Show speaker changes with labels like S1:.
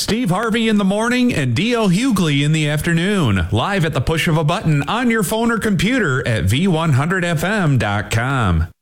S1: Steve Harvey in the morning and D.L. Hughley in the afternoon. Live at the push of a button on your phone or computer at v100fm.com.